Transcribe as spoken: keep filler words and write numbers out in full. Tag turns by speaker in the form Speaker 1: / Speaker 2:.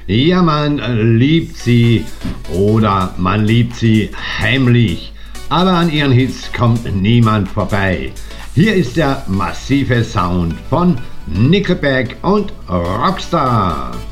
Speaker 1: Ja, man liebt sie oder man liebt sie heimlich, aber an ihren Hits kommt niemand vorbei. Hier ist der massive Sound von Nickelback und Rockstar.